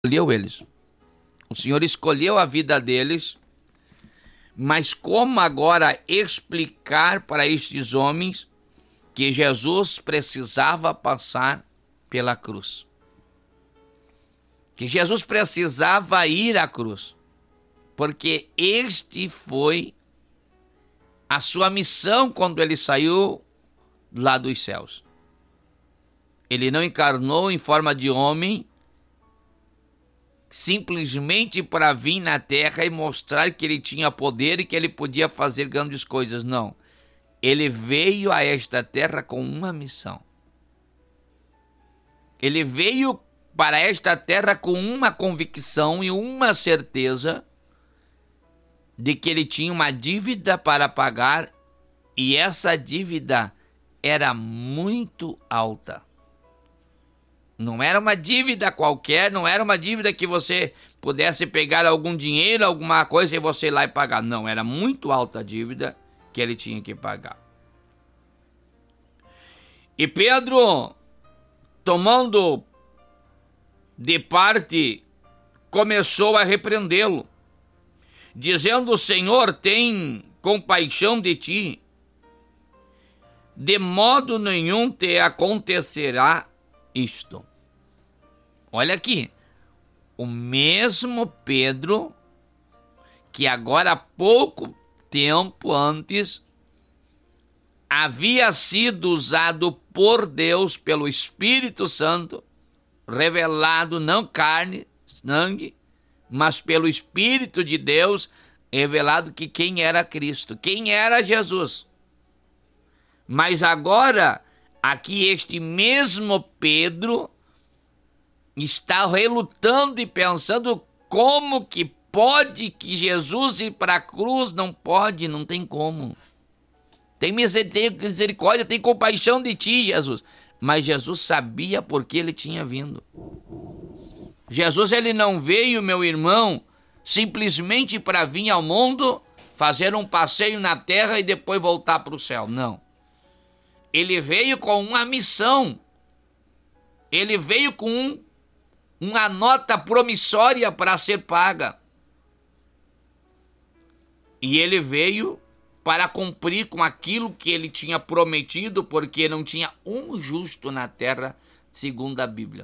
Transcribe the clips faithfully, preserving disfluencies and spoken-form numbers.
escolheu eles. O Senhor escolheu a vida deles, mas como agora explicar para estes homens que Jesus precisava passar pela cruz? Que Jesus precisava ir à cruz, porque este foi a sua missão quando ele saiu lá dos céus. Ele não encarnou em forma de homem simplesmente para vir na terra e mostrar que ele tinha poder e que ele podia fazer grandes coisas. Não. Ele veio a esta terra com uma missão. Ele veio para esta terra com uma convicção e uma certeza de que ele tinha uma dívida para pagar, e essa dívida era muito alta. Não era uma dívida qualquer, não era uma dívida que você pudesse pegar algum dinheiro, alguma coisa e você ir lá e pagar. Não, era muito alta a dívida que ele tinha que pagar. E Pedro, tomando de parte, começou a repreendê-lo, dizendo: Senhor, tem compaixão de ti, de modo nenhum te acontecerá isto. Olha aqui, o mesmo Pedro que agora há pouco tempo antes havia sido usado por Deus, pelo Espírito Santo, revelado não carne, sangue, mas pelo Espírito de Deus, revelado que quem era Cristo, quem era Jesus. Mas agora, aqui este mesmo Pedro está relutando e pensando como que pode que Jesus ir para a cruz. Não pode, não tem como. Tem misericórdia, tem compaixão de ti, Jesus. Mas Jesus sabia por que ele tinha vindo. Jesus, ele não veio, meu irmão, simplesmente para vir ao mundo, fazer um passeio na terra e depois voltar para o céu. Não. Ele veio com uma missão. Ele veio com um, uma nota promissória para ser paga. E ele veio para cumprir com aquilo que ele tinha prometido, porque não tinha um justo na terra, segundo a Bíblia.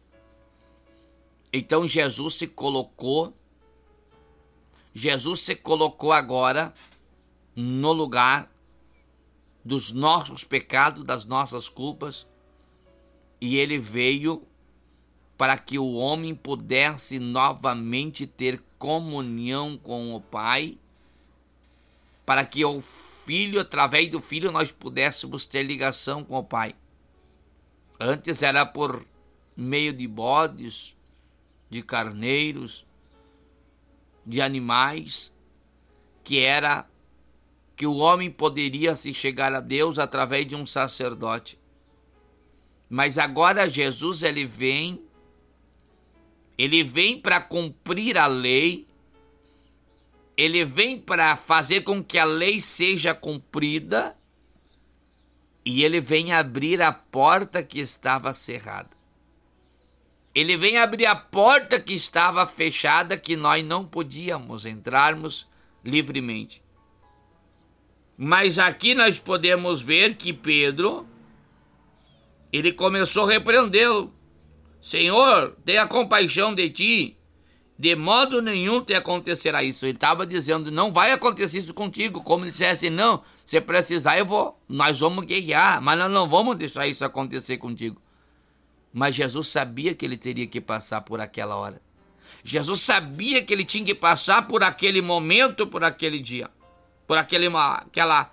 Então Jesus se colocou, Jesus se colocou agora no lugar dos nossos pecados, das nossas culpas, e ele veio para que o homem pudesse novamente ter comunhão com o Pai, para que o Filho, através do Filho, nós pudéssemos ter ligação com o Pai. Antes era por meio de bodes, de carneiros, de animais, que era que o homem poderia se chegar a Deus através de um sacerdote. Mas agora Jesus, ele vem, ele vem para cumprir a lei, ele vem para fazer com que a lei seja cumprida, e ele vem abrir a porta que estava cerrada. Ele vem abrir a porta que estava fechada, que nós não podíamos entrarmos livremente. Mas aqui nós podemos ver que Pedro, ele começou a repreendê-lo. Senhor, tenha compaixão de ti, de modo nenhum te acontecerá isso. Ele estava dizendo, não vai acontecer isso contigo. Como ele dissesse, não, se precisar eu vou, nós vamos guerrear, mas nós não vamos deixar isso acontecer contigo. Mas Jesus sabia que ele teria que passar por aquela hora. Jesus sabia que ele tinha que passar por aquele momento, por aquele dia, por aquele, aquela,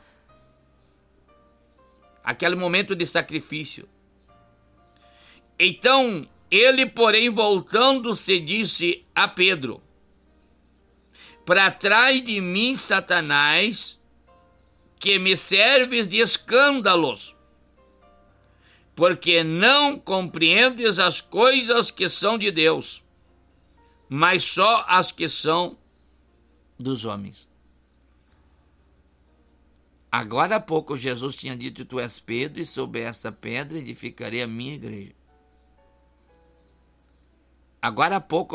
aquele momento de sacrifício. Então, ele, porém, voltando-se, disse a Pedro: para trás de mim, Satanás, que me serves de escândalos, porque não compreendes as coisas que são de Deus, mas só as que são dos homens. Agora há pouco Jesus tinha dito, tu és Pedro, e sobre essa pedra edificarei a minha igreja. Agora há pouco